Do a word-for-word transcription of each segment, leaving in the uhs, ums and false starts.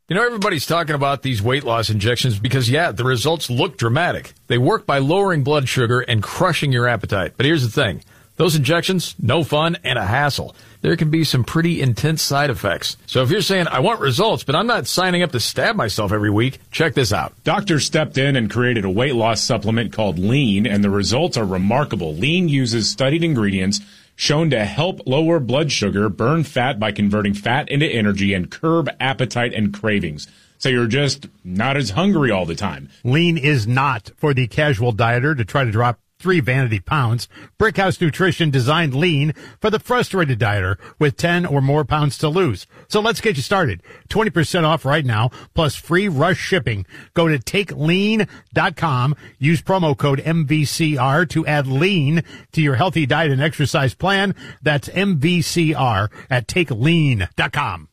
You know, everybody's talking about these weight loss injections because, yeah, the results look dramatic. They work by lowering blood sugar and crushing your appetite. But here's the thing. Those injections, no fun and a hassle. There can be some pretty intense side effects. So if you're saying, I want results, but I'm not signing up to stab myself every week, check this out. Doctors stepped in and created a weight loss supplement called Lean, and the results are remarkable. Lean uses studied ingredients shown to help lower blood sugar, burn fat by converting fat into energy, and curb appetite and cravings. So you're just not as hungry all the time. Lean is not for the casual dieter to try to drop three vanity pounds. Brickhouse Nutrition designed Lean for the frustrated dieter with ten or more pounds to lose. So let's get you started. twenty percent off right now, plus free rush shipping. Go to take lean dot com. Use promo code M V C R to add Lean to your healthy diet and exercise plan. That's M V C R at take lean dot com.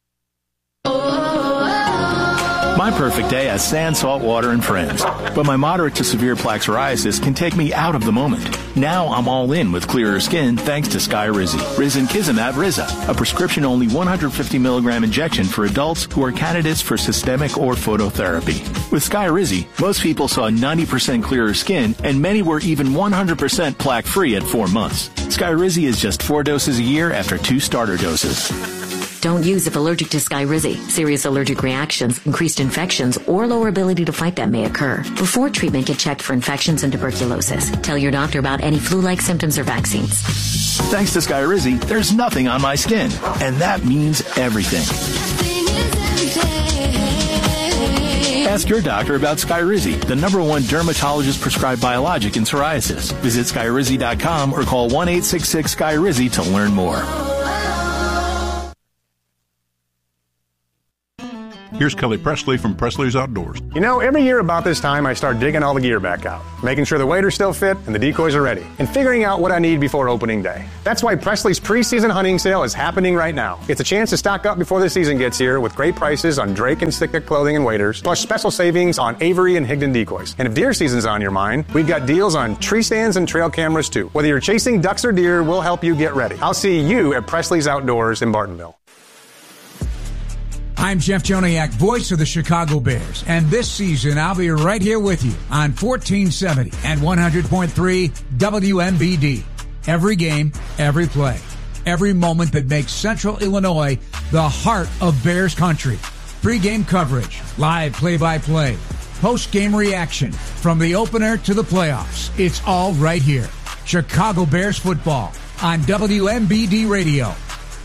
My perfect day has sand, salt water, and friends. But my moderate to severe plaque psoriasis can take me out of the moment. Now I'm all in with clearer skin thanks to Skyrizi. Risankizumab Riza, a prescription-only one hundred fifty milligram injection for adults who are candidates for systemic or phototherapy. With Skyrizi, most people saw ninety percent clearer skin, and many were even one hundred percent plaque-free at four months. Skyrizi is just four doses a year after two starter doses. Don't use if allergic to Skyrizi. Serious allergic reactions, increased infections, or lower ability to fight them may occur. Before treatment, get checked for infections and tuberculosis. Tell your doctor about any flu-like symptoms or vaccines. Thanks to Skyrizi, there's nothing on my skin, and that means everything. Ask your doctor about Skyrizi, the number one dermatologist-prescribed biologic in psoriasis. Visit Skyrizi dot com or call one eight six six Skyrizi to learn more. Here's Kelly Presley from Presley's Outdoors. You know, every year about this time, I start digging all the gear back out, making sure the waders still fit and the decoys are ready, and figuring out what I need before opening day. That's why Presley's preseason hunting sale is happening right now. It's a chance to stock up before the season gets here with great prices on Drake and Sitka clothing and waders, plus special savings on Avery and Higdon decoys. And if deer season's on your mind, we've got deals on tree stands and trail cameras too. Whether you're chasing ducks or deer, we'll help you get ready. I'll see you at Presley's Outdoors in Bartonville. I'm Jeff Joniak, voice of the Chicago Bears, and this season I'll be right here with you on fourteen seventy and one hundred point three W M B D. Every game, every play, every moment that makes Central Illinois the heart of Bears country. Pre-game coverage, live play-by-play, post-game reaction, from the opener to the playoffs. It's all right here. Chicago Bears football on W M B D Radio.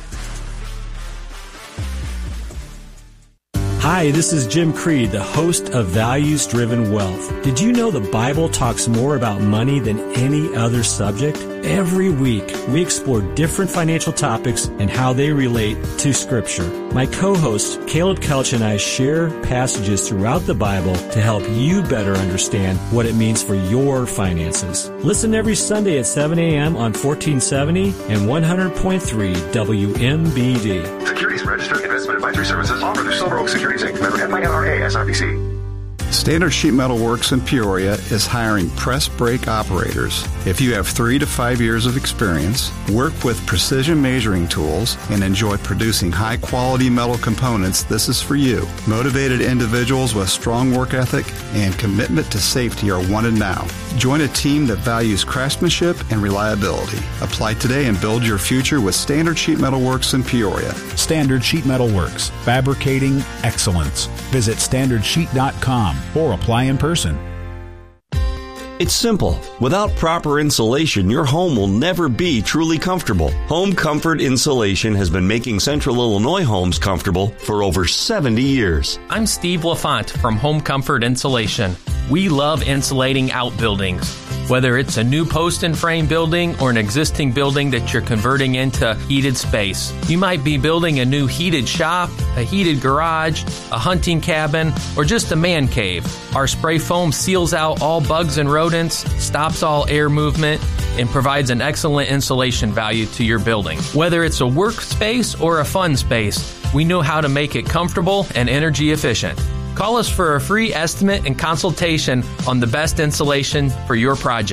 Hi, this is Jim Creed, the host of Values Driven Wealth. Did you know the Bible talks more about money than any other subject? Every week, we explore different financial topics and how they relate to Scripture. My co-host, Caleb Kelch, and I share passages throughout the Bible to help you better understand what it means for your finances. Listen every Sunday at seven a.m. on fourteen seventy and one hundred point three W M B D. Securities Registered Investment Advisory Services offered through Silver Oak Securities Incorporated. Member F I N R A S I P C. Standard Sheet Metal Works in Peoria is hiring press brake operators. If you have three to five years of experience, work with precision measuring tools, and enjoy producing high-quality metal components, this is for you. Motivated individuals with strong work ethic and commitment to safety are wanted now. Join a team that values craftsmanship and reliability. Apply today and build your future with Standard Sheet Metal Works in Peoria. Standard Sheet Metal Works, fabricating excellence. Visit standard sheet dot com or apply in person. It's simple. Without proper insulation, your home will never be truly comfortable. Home Comfort Insulation has been making Central Illinois homes comfortable for over seventy years. I'm Steve LaFont from Home Comfort Insulation. We love insulating outbuildings. Whether it's a new post and frame building or an existing building that you're converting into heated space. You might be building a new heated shop, a heated garage, a hunting cabin, or just a man cave. Our spray foam seals out all bugs and rodents, stops all air movement, and provides an excellent insulation value to your building. Whether it's a workspace or a fun space, we know how to make it comfortable and energy efficient. Call us for a free estimate and consultation on the best insulation for your project.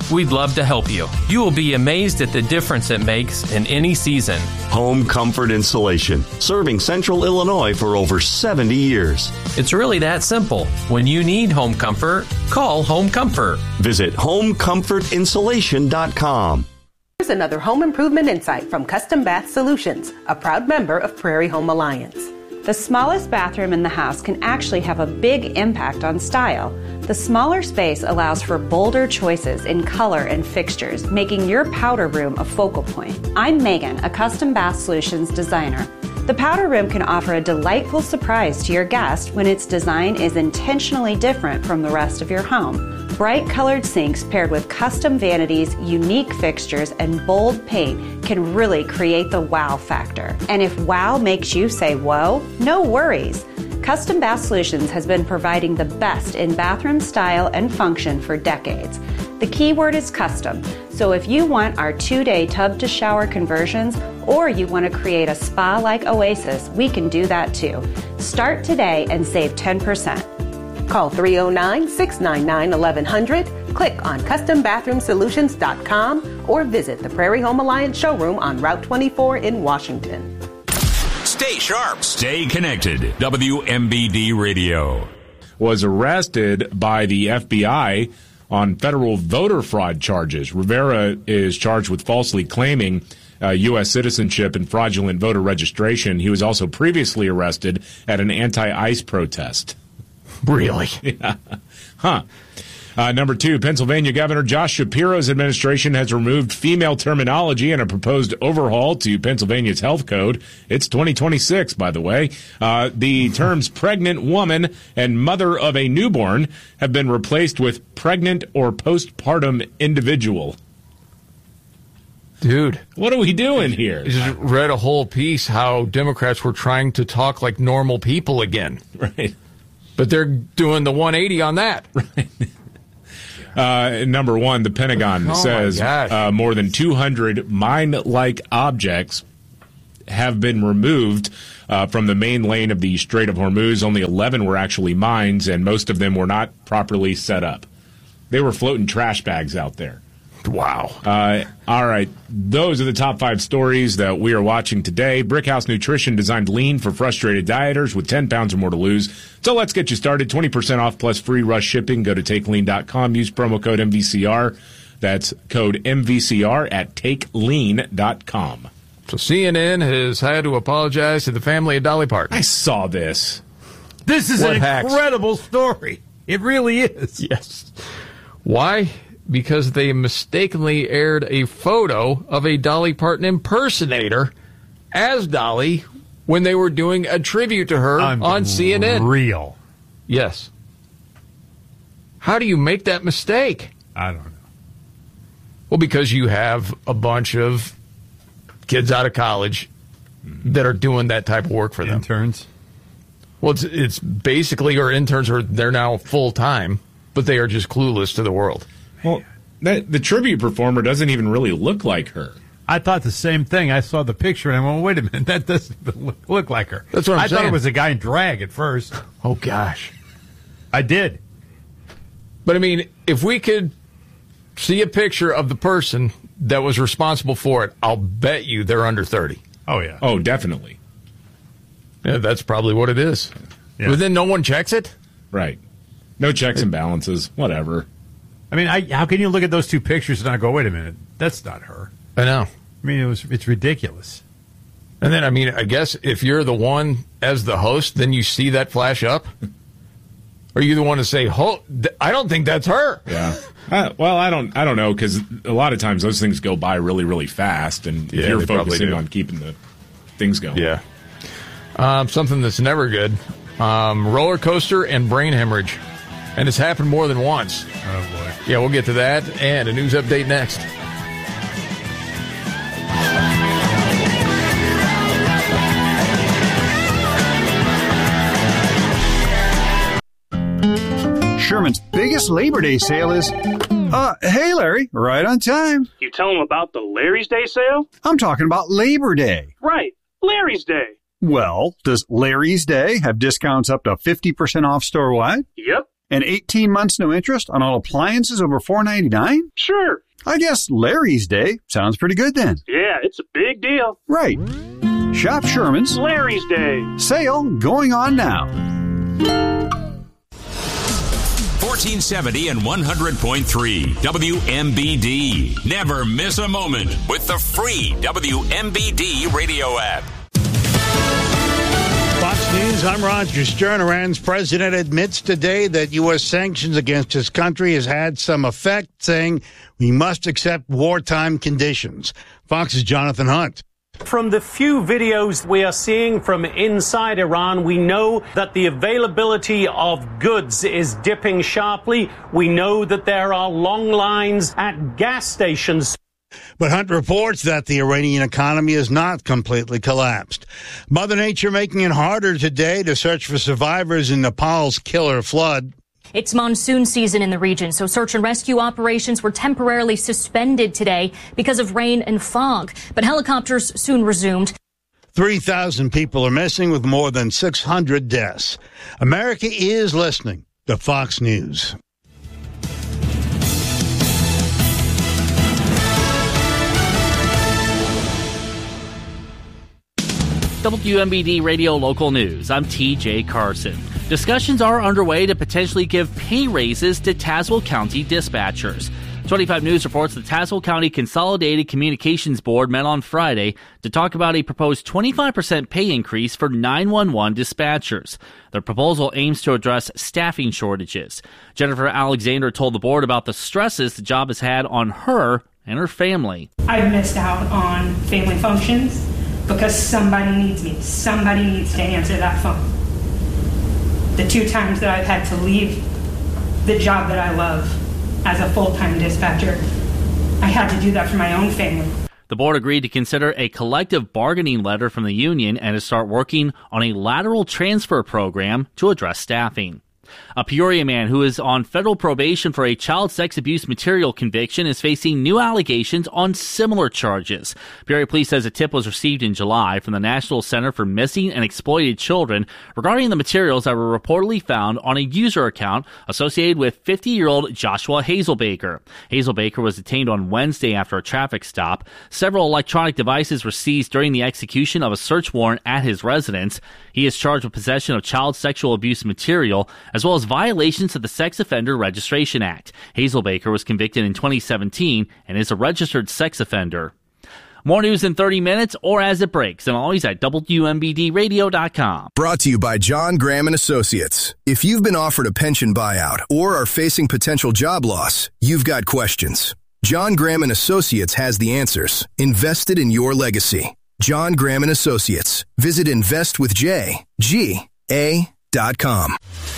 We'd love to help you. You will be amazed at the difference it makes in any season. Home Comfort Insulation, serving Central Illinois for over seventy years. It's really that simple. When you need home comfort, call Home Comfort. Visit home comfort insulation dot com. Here's another home improvement insight from Custom Bath Solutions, a proud member of Prairie Home Alliance. The smallest bathroom in the house can actually have a big impact on style. The smaller space allows for bolder choices in color and fixtures, making your powder room a focal point. I'm Megan, a Custom Bath Solutions designer. The powder room can offer a delightful surprise to your guest when its design is intentionally different from the rest of your home. Bright colored sinks paired with custom vanities, unique fixtures, and bold paint can really create the wow factor. And if wow makes you say whoa, no worries. Custom Bath Solutions has been providing the best in bathroom style and function for decades. The key word is custom, so if you want our two-day tub-to-shower conversions or you want to create a spa-like oasis, we can do that too. Start today and save ten percent. Call three oh nine, six nine nine, eleven hundred, click on custom bathroom solutions dot com, or visit the Prairie Home Alliance showroom on Route twenty-four in Washington. Stay sharp. Stay connected. W M B D Radio. Was arrested by the F B I on federal voter fraud charges. Rivera is charged with falsely claiming uh, U S citizenship and fraudulent voter registration. He was also previously arrested at an anti-ICE protest. Really? Yeah. Huh. Uh, number two, Pennsylvania Governor Josh Shapiro's administration has removed female terminology in a proposed overhaul to Pennsylvania's health code. It's twenty twenty-six, by the way. Uh, the terms pregnant woman and mother of a newborn have been replaced with pregnant or postpartum individual. Dude. What are we doing here? I just read a whole piece how Democrats were trying to talk like normal people again. Right. But they're doing the one eighty on that. Right. Uh, number one, the Pentagon oh says uh, more than two hundred mine-like objects have been removed uh, from the main lane of the Strait of Hormuz. Only eleven were actually mines, and most of them were not properly set up. They were floating trash bags out there. Wow. Uh, all right. Those are the top five stories that we are watching today. Brickhouse Nutrition designed lean for frustrated dieters with ten pounds or more to lose. So let's get you started. twenty percent off plus free rush shipping. Go to take lean dot com. Use promo code M V C R. That's code M V C R at take lean dot com. So C N N has had to apologize to the family of Dolly Parton. I saw this. This is What an hacks? incredible story. It really is. Yes. Why? Because they mistakenly aired a photo of a Dolly Parton impersonator as Dolly when they were doing a tribute to her on C N N. Real. Yes. How do you make that mistake? I don't know. Well, because you have a bunch of kids out of college that are doing that type of work for them. Interns. Well, it's, it's basically, or interns are, they're now full-time, but they are just clueless to the world. Well, that, the tribute performer doesn't even really look like her. I thought the same thing. I saw the picture and I went, wait a minute, that doesn't look, look like her. That's what I'm I saying. thought it was a guy in drag at first. Oh, gosh. I did. But, I mean, if we could see a picture of the person that was responsible for it, I'll bet you they're under thirty. Oh, yeah. Oh, definitely. Yeah, that's probably what it is. Yeah. But then no one checks it? Right. No checks and balances. Whatever. I mean, I, how can you look at those two pictures and not go, wait a minute, that's not her? I know. I mean, it was it's ridiculous. And then, I mean, I guess if you're the one as the host, then you see that flash up? Are you the one to say, "Oh, th- I don't think that's her"? Yeah. Uh, well, I don't. I don't know, because a lot of times those things go by really, really fast, and Yeah, you're they probably focusing do. on keeping the things going. Yeah. Um, something that's never good: um, roller coaster and brain hemorrhage, and it's happened more than once. Oh boy. Yeah, we'll get to that and a news update next. Sherman's biggest Labor Day sale is... Uh, hey, Larry, right on time. You tell them about the Larry's Day sale? I'm talking about Labor Day. Right, Larry's Day. Well, does Larry's Day have discounts up to fifty percent off store-wide? Yep. And eighteen months no interest on all appliances over four hundred ninety-nine dollars? Sure. I guess Larry's Day sounds pretty good then. Yeah, it's a big deal. Right. Shop Sherman's Larry's Day. Sale going on now. fourteen seventy and one hundred point three W M B D. Never miss a moment with the free W M B D radio app. Fox News, I'm Roger Stern. Iran's president admits today that U S sanctions against his country has had some effect, saying we must accept wartime conditions. Fox's Jonathan Hunt. From the few videos we are seeing from inside Iran, we know that the availability of goods is dipping sharply. We know that there are long lines at gas stations. But Hunt reports that the Iranian economy is not completely collapsed. Mother Nature making it harder today to search for survivors in Nepal's killer flood. It's monsoon season in the region, so search and rescue operations were temporarily suspended today because of rain and fog. But helicopters soon resumed. three thousand people are missing with more than six hundred deaths. America is listening to Fox News. W M B D Radio Local News. I'm T J Carson. Discussions are underway to potentially give pay raises to Tazewell County dispatchers. twenty-five News reports the Tazewell County Consolidated Communications Board met on Friday to talk about a proposed twenty-five percent pay increase for nine one one dispatchers. The proposal aims to address staffing shortages. Jennifer Alexander told the board about the stresses the job has had on her and her family. I've missed out on family functions because somebody needs me. Somebody needs to answer that phone. The two times that I've had to leave the job that I love as a full-time dispatcher, I had to do that for my own family. The board agreed to consider a collective bargaining letter from the union and to start working on a lateral transfer program to address staffing. A Peoria man who is on federal probation for a child sex abuse material conviction is facing new allegations on similar charges. Peoria Police says a tip was received in July from the National Center for Missing and Exploited Children regarding the materials that were reportedly found on a user account associated with fifty-year-old Joshua Hazelbaker. Hazelbaker was detained on Wednesday after a traffic stop. Several electronic devices were seized during the execution of a search warrant at his residence. He is charged with possession of child sexual abuse material, as well as violations of the Sex Offender Registration Act. Hazelbaker was convicted in twenty seventeen and is a registered sex offender. More news in thirty minutes or as it breaks, and always at W M B D radio dot com. Brought to you by John Graham and Associates. If you've been offered a pension buyout or are facing potential job loss, you've got questions. John Graham and Associates has the answers. Invested in your legacy. John Graham and Associates. Visit invest with J G A dot com.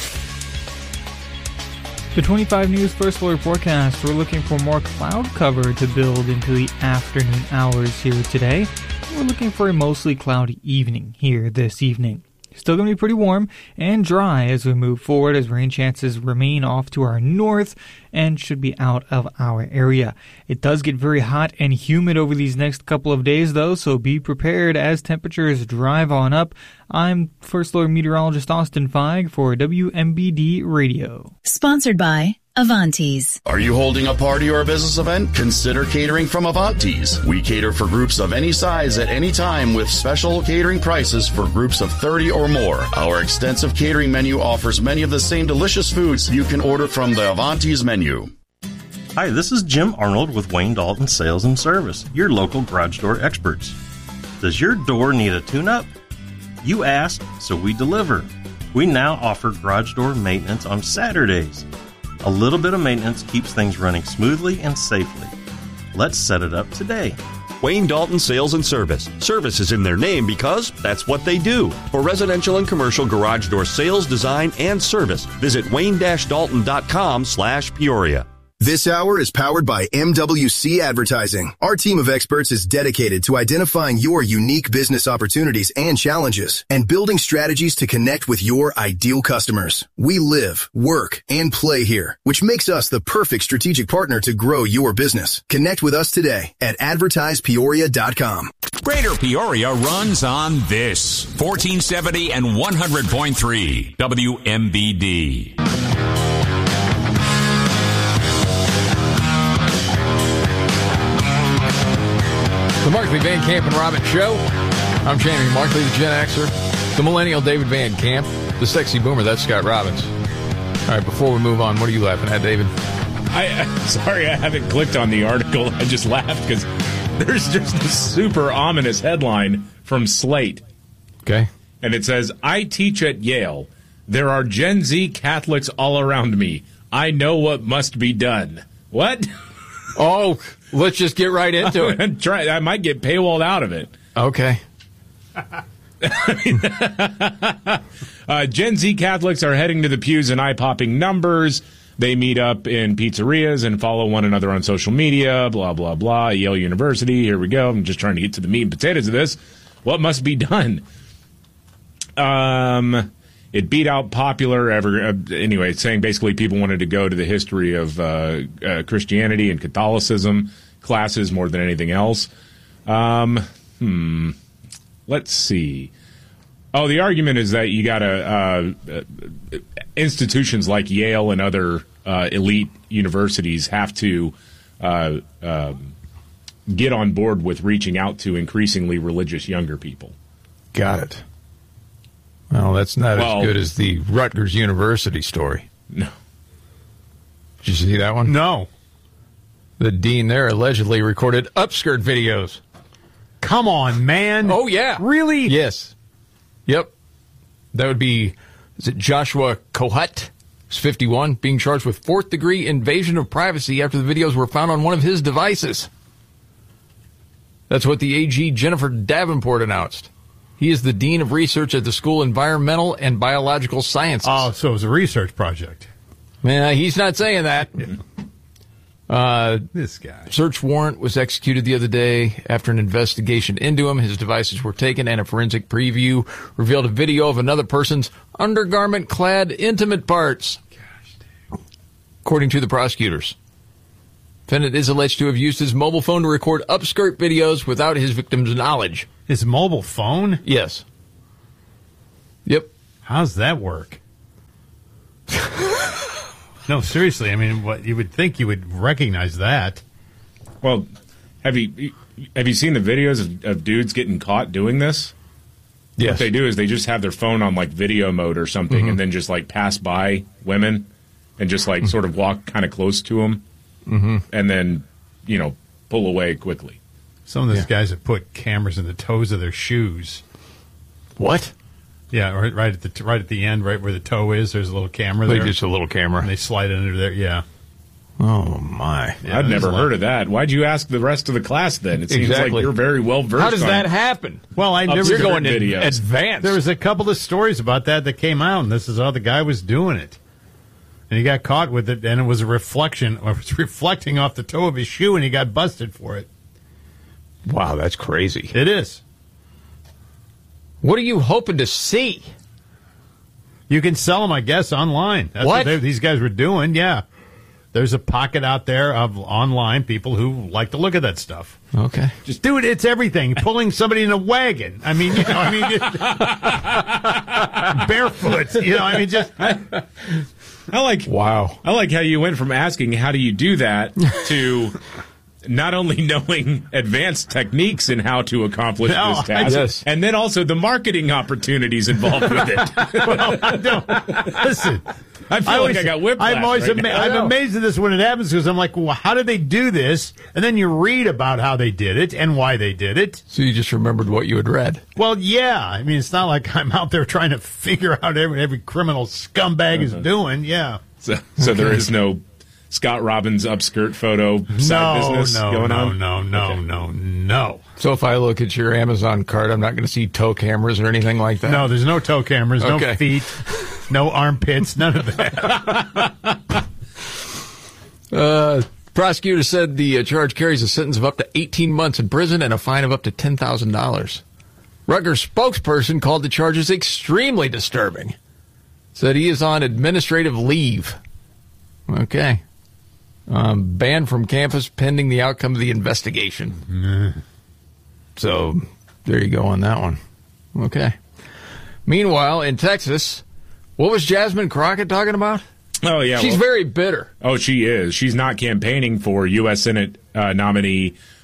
The twenty-five News First Alert forecast, we're looking for more cloud cover to build into the afternoon hours here today. We're looking for a mostly cloudy evening here this evening. Still going to be pretty warm and dry as we move forward, as rain chances remain off to our north and should be out of our area. It does get very hot and humid over these next couple of days, though, so be prepared as temperatures drive on up. I'm First Alert meteorologist Austin Feig for W M B D Radio. Sponsored by Avantes. Are you holding a party or a business event? Consider catering from Avantes. We cater for groups of any size at any time with special catering prices for groups of thirty or more. Our extensive catering menu offers many of the same delicious foods you can order from the Avantes menu. Hi, this is Jim Arnold with Wayne Dalton Sales and Service, your local garage door experts. Does your door need a tune-up? You asked, so we deliver. We now offer garage door maintenance on Saturdays. A little bit of maintenance keeps things running smoothly and safely. Let's set it up today. Wayne Dalton Sales and Service. Service is in their name because that's what they do. For residential and commercial garage door sales, design, and service, visit wayne dash dalton dot com slash Peoria. This hour is powered by M W C Advertising. Our team of experts is dedicated to identifying your unique business opportunities and challenges and building strategies to connect with your ideal customers. We live, work, and play here, which makes us the perfect strategic partner to grow your business. Connect with us today at advertise peoria dot com. Greater Peoria runs on this. fourteen seventy and one hundred point three W M B D. The Markley, Van Camp, and Robbins Show. I'm Shannon Markley, the Gen Xer. The Millennial David Van Camp. The Sexy Boomer, that's Scott Robbins. All right, before we move on, what are you laughing at, David? I, I'm sorry I haven't clicked on the article. I just laughed because there's just a super ominous headline from Slate. Okay. And it says, I teach at Yale. There are Gen Z Catholics all around me. I know what must be done. What? Oh, let's just get right into it. Try. I might get paywalled out of it. Okay. uh, Gen Z Catholics are heading to the pews in eye-popping numbers. They meet up in pizzerias and follow one another on social media, blah, blah, blah. Yale University, here we go. I'm just trying to get to the meat and potatoes of this. What must be done? Um, it beat out popular ever. Uh, anyway, it's saying basically people wanted to go to the history of uh, uh, Christianity and Catholicism classes more than anything else. Um, hmm. Let's see. Oh, the argument is that you got to uh, uh, institutions like Yale and other uh, elite universities have to uh, uh, get on board with reaching out to increasingly religious younger people. Got it. Well, that's not well, as good as the Rutgers University story. No. Did you see that one? No. The dean there allegedly recorded upskirt videos. Come on, man. Oh, yeah. Really? Yes. Yep. That would be, is it Joshua Kohut? He's fifty-one, being charged with fourth-degree invasion of privacy after the videos were found on one of his devices. That's what the A G Jennifer Davenport announced. He is the Dean of Research at the School of Environmental and Biological Sciences. Oh, so it was a research project. Man, he's not saying that. Uh, this guy. Search warrant was executed the other day after an investigation into him. His devices were taken, and a forensic preview revealed a video of another person's undergarment-clad intimate parts. Gosh, dang. According to the prosecutors, defendant is alleged to have used his mobile phone to record upskirt videos without his victim's knowledge. His mobile phone? Yes. Yep. How's that work? No, seriously. I mean, what you would think you would recognize that. Well, have you have you seen the videos of, of dudes getting caught doing this? Yes. What they do is they just have their phone on like video mode or something, mm-hmm. and then just like pass by women and just like mm-hmm. sort of walk kind of close to them, mm-hmm. and then you know pull away quickly. Some of those yeah. guys have put cameras in the toes of their shoes. What? Yeah, right, right at the right at the end, right where the toe is. There's a little camera there. Just a little camera, and they slide it under there. Yeah. Oh my! Yeah, I'd never heard of that. Why'd you ask the rest of the class then? It seems exactly. like you're very well versed. How does that happen? Well, I never. You're going in videos. advanced. There was a couple of stories about that that came out, and this is how the guy was doing it. And he got caught with it, and it was a reflection, or it was reflecting off the toe of his shoe, and he got busted for it. Wow, that's crazy. It is. What are you hoping to see? You can sell them, I guess, online. That's what, what they, these guys were doing, yeah. There's a pocket out there of online people who like to look at that stuff. Okay. Just do it. It's everything. Pulling somebody in a wagon. I mean, you know, I mean, just, barefoot. You know, I mean, just. I, I like. Wow. I like how you went from asking how do you do that to not only knowing advanced techniques in how to accomplish no, this task, yes. and then also the marketing opportunities involved with it. Well, no, listen. I feel I like always, I got whiplash. I'm always right ama- now. I'm amazed at this when it happens because I'm like, well, how did they do this? And then you read about how they did it and why they did it. So you just remembered what you had read. Well, yeah. I mean, it's not like I'm out there trying to figure out every every criminal scumbag is doing. Yeah. So, so okay. There is no Scott Robbins upskirt photo side no, business no, going no, on? No, no, okay. no, no, no. So if I look at your Amazon cart, I'm not going to see toe cameras or anything like that? No, there's no toe cameras, okay. no feet, no armpits, none of that. uh, prosecutor said the uh, charge carries a sentence of up to eighteen months in prison and a fine of up to ten thousand dollars. Rutgers spokesperson called the charges extremely disturbing. Said he is on administrative leave. Okay. Um, banned from campus pending the outcome of the investigation. Mm. So there you go on that one. Okay. Meanwhile, in Texas, what was Jasmine Crockett talking about? Oh, yeah. She's well, very bitter. Oh, she is. She's not campaigning for U S Senate uh, nominee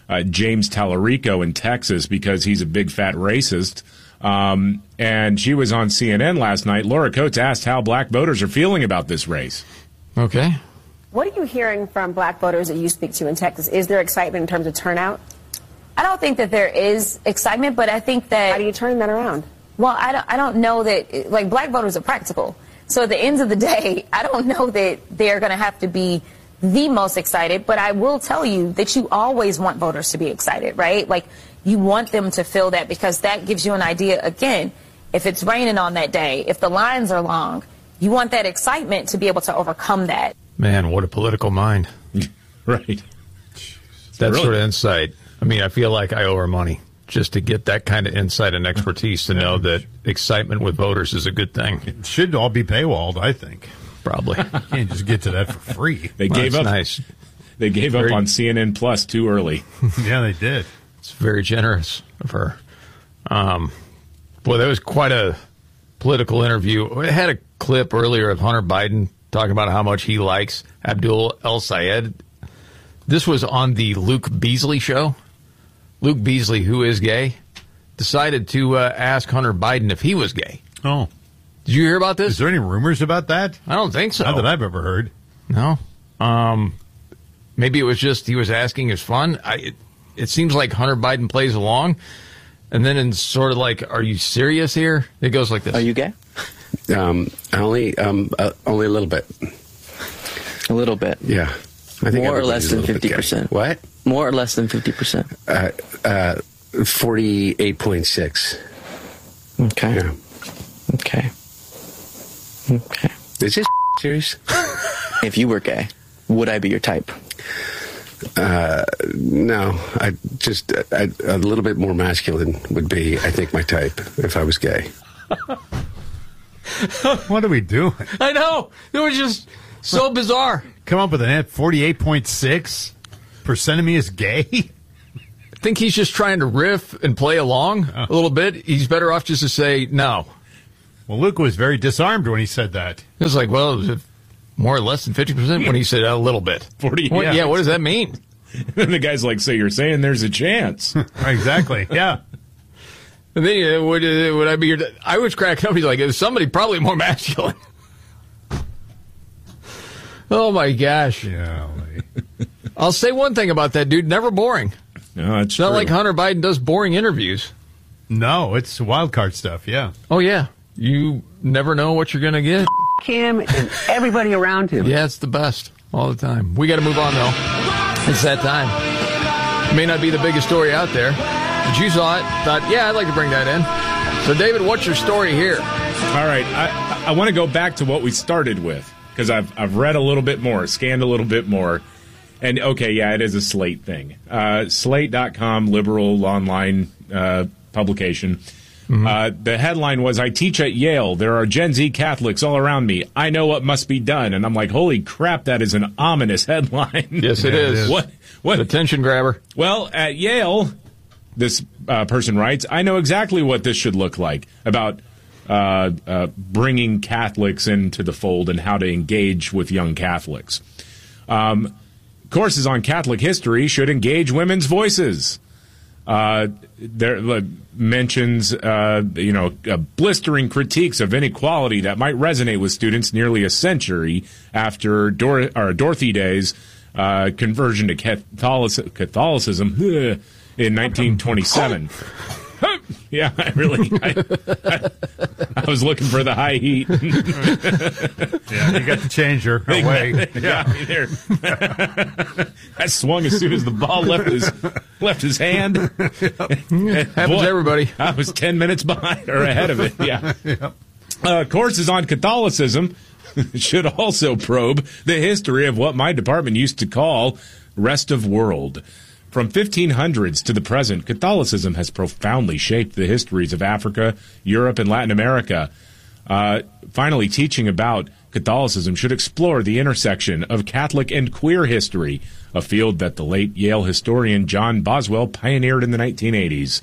uh, James Tallarico in Texas because he's a big fat racist. Um, and she was on C N N last night. Laura Coates asked how black voters are feeling about this race. Okay. What are you hearing from black voters that you speak to in Texas? Is there excitement in terms of turnout? I don't think that there is excitement, but I think that... How do you turn that around? Well, I don't, I don't know that... Like, black voters are practical. So at the end of the day, I don't know that they're going to have to be the most excited, but I will tell you that you always want voters to be excited, right? Like, you want them to feel that because that gives you an idea, again, if it's raining on that day, if the lines are long, you want that excitement to be able to overcome that. Man, what a political mind. Right. That really? sort of insight. I mean, I feel like I owe her money just to get that kind of insight and expertise to know that excitement with voters is a good thing. It should all be paywalled, I think. Probably. You can't just get to that for free. They Well, gave that's up. nice. They gave Very- up on C N N Plus too early. Yeah, they did. It's very generous of her. Um, boy, that was quite a political interview. I had a clip earlier of Hunter Biden talking about how much he likes Abdul El Sayed. This was on the Luke Beasley show. Luke Beasley, who is gay, decided to uh, ask Hunter Biden if he was gay. Oh. Did you hear about this? Is there any rumors about that? I don't think so. Not that I've ever heard. No. Um, maybe it was just he was asking his fun. I, it, it seems like Hunter Biden plays along. And then in sort of like, are you serious here? It goes like this. Are you gay? Um, only, um, uh, only a little bit. A little bit. Yeah. I think More or everybody's less a than little bit fifty gay. percent. What? More or less than fifty percent. Uh, uh, forty-eight point six. Okay. Yeah. Okay. Okay. Is this serious? If you were gay, would I be your type? Uh, no. I just I, a little bit more masculine would be, I think, my type if I was gay. What are we doing? I know. It was just so bizarre. Come up with an at forty-eight point six percent of me is gay? I think he's just trying to riff and play along a little bit. He's better off just to say no. Well, Luke was very disarmed when he said that. It was like, well, is it more or less than fifty percent when he said a little bit. forty What, yeah. yeah, what does that mean? And the guy's like, so you're saying there's a chance. Exactly, yeah. And then, uh, would, uh, would I be your... I was cracking up. He's like, is somebody probably more masculine? Oh, my gosh. Yeah. I'll say one thing about that dude. Never boring. No, it's It's not true. like Hunter Biden does boring interviews. No, it's wild card stuff, yeah. Oh, yeah. You never know what you're going to get. Him and everybody around him. Yeah, it's the best all the time. We got to move on, though. It's that time. It may not be the biggest story out there, but you saw it. Thought, yeah, I'd like to bring that in. So, David, what's your story here? All right. I, I want to go back to what we started with because I've, I've read a little bit more, scanned a little bit more. And, okay, yeah, it is a Slate thing. Uh, Slate dot com, liberal online uh, publication. Mm-hmm. Uh, the headline was, I teach at Yale. There are Gen Z Catholics all around me. I know what must be done. And I'm like, holy crap, that is an ominous headline. Yes, it Yeah, is. It is. What? What? Attention grabber. Well, at Yale, this uh, person writes, I know exactly what this should look like about uh, uh, bringing Catholics into the fold and how to engage with young Catholics. Um, courses on Catholic history should engage women's voices. Uh, there uh, mentions, uh, you know, uh, blistering critiques of inequality that might resonate with students nearly a century after Dor- or Dorothy Day's uh, conversion to Catholic- Catholicism in nineteen twenty-seven. Yeah, I really, I, I, I was looking for the high heat. Yeah, you got the changer away. Yeah, I mean, there. That swung as soon as the ball left his left his hand. Happens to everybody. I was ten minutes behind or ahead of it. Yeah. Yep. Uh, courses on Catholicism should also probe the history of what my department used to call rest of world. From fifteen hundreds to the present, Catholicism has profoundly shaped the histories of Africa, Europe, and Latin America. Uh, finally, teaching about Catholicism should explore the intersection of Catholic and queer history, a field that the late Yale historian John Boswell pioneered in the nineteen eighties.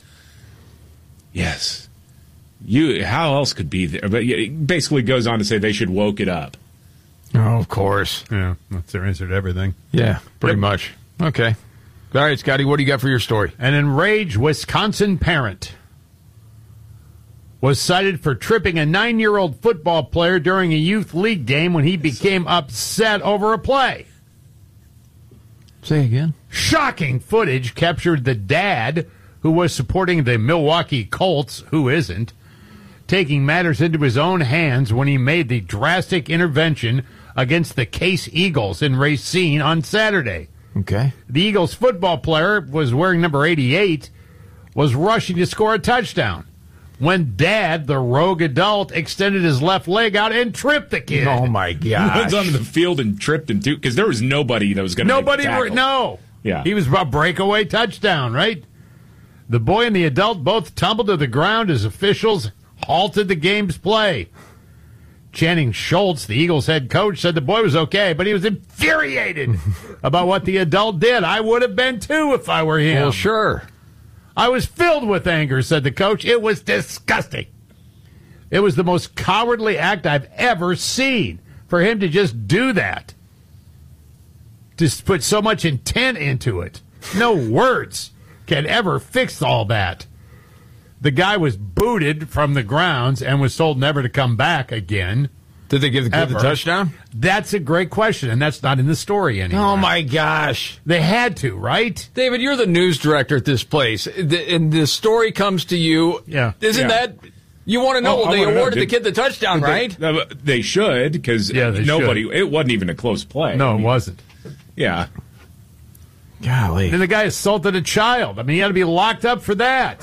Yes. You. How else could be there? But it basically goes on to say they should woke it up. Oh, of course. Yeah, that's their answer to everything. Yeah, pretty Yep. much. Okay. All right, Scotty, what do you got for your story? An enraged Wisconsin parent was cited for tripping a nine-year-old football player during a youth league game when he became upset over a play. Say again. Shocking footage captured the dad, who was supporting the Milwaukee Colts, who isn't, taking matters into his own hands when he made the drastic intervention against the Case Eagles in Racine on Saturday. Okay. The Eagles football player was wearing number eighty-eight, was rushing to score a touchdown when Dad, the rogue adult, extended his left leg out and tripped the kid. Oh, my gosh. He went onto the field and tripped him, too, because there was nobody that was going to Nobody, make the tackle. no. Yeah. He was a breakaway touchdown, right? The boy and the adult both tumbled to the ground as officials halted the game's play. Channing Schultz, the Eagles head coach, said the boy was okay, but he was infuriated about what the adult did. I would have been, too, if I were him. Well, sure. I was filled with anger, said the coach. It was disgusting. It was the most cowardly act I've ever seen for him to just do that. Just put so much intent into it. No words can ever fix all that. The guy was booted from the grounds and was told never to come back again. Did they give the kid the touchdown? That's a great question, and that's not in the story anymore. Oh, my gosh. They had to, right? David, you're the news director at this place, the, and the story comes to you. Yeah. Isn't Yeah. that... You want to know, Oh, well, I they wanna know, awarded the did- kid the touchdown, They- right? uh, They should, because Yeah, they nobody... should. It wasn't even a close play. No, I it mean, wasn't. Yeah. Golly. Then the guy assaulted a child. I mean, he had to be locked up for that.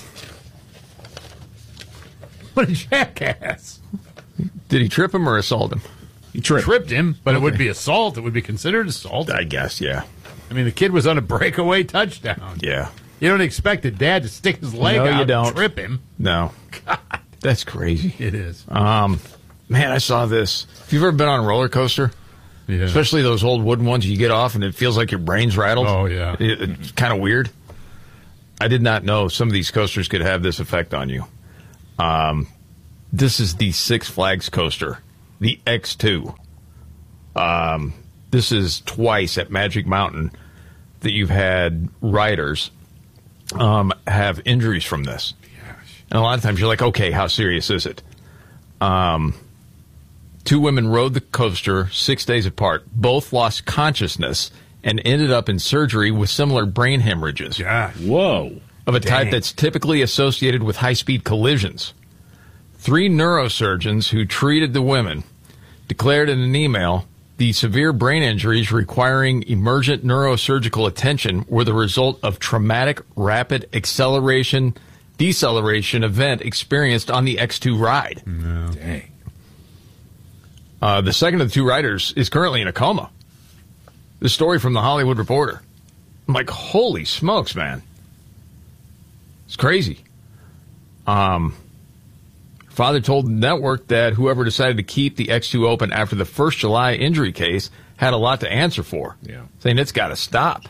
What a jackass. Did he trip him or assault him? He tripped. Tripped him, but it would Okay. be assault. It would be considered assault. I guess, yeah. I mean, the kid was on a breakaway touchdown. Yeah. You don't expect a dad to stick his leg No, you out don't. and trip him. No. God, That's crazy. it is. Um, man, I saw this. If you've ever been on a roller coaster, Yeah. especially those old wooden ones you get off and it feels like your brain's rattled. Oh, yeah. It- it's kind of weird. I did not know some of these coasters could have this effect on you. Um, this is the Six Flags coaster, the X two. Um, this is twice at Magic Mountain that you've had riders um, have injuries from this. And a lot of times you're like, okay, how serious is it? Um, two women rode the coaster six days apart. Both lost consciousness and ended up in surgery with similar brain hemorrhages. Yeah. Whoa. Of a type Dang. that's typically associated with high-speed collisions. Three neurosurgeons who treated the women declared in an email the severe brain injuries requiring emergent neurosurgical attention were the result of traumatic rapid acceleration deceleration event experienced on the X two ride. No. Dang. Uh, the second of the two riders is currently in a coma. The story from the Hollywood Reporter. I'm like, holy smokes, man. It's crazy. Um, father told the network that whoever decided to keep the X two open after the first July injury case had a lot to answer for. Yeah. Saying it's got to stop.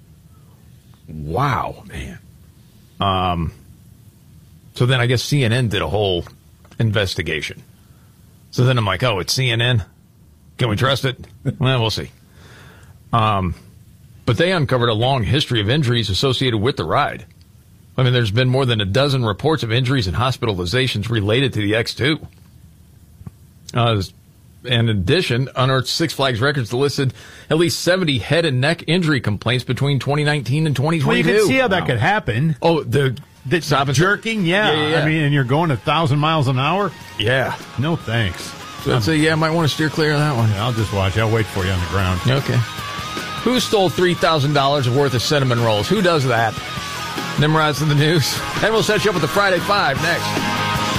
Wow, man. Um, so then I guess C N N did a whole investigation. So then I'm like, oh, it's C N N? Can we trust it? Well, we'll see. Um, but they uncovered a long history of injuries associated with the ride. I mean, there's been more than a dozen reports of injuries and hospitalizations related to the X two. Uh, and in addition, unearthed Six Flags records listed at least seventy head and neck injury complaints between twenty nineteen and twenty Well, you twenty-two. can see how that could happen. Oh, the, the stop and jerking, yeah. Yeah, yeah, yeah. I mean, and you're going a thousand miles an hour. Yeah. No thanks. So I'd say, yeah, I might want to steer clear of that one. Yeah, I'll just watch. I'll wait for you on the ground. Okay. Who stole three thousand dollars worth of cinnamon rolls? Who does that? Nimrod's in the news. And we'll set you up with the Friday Five next.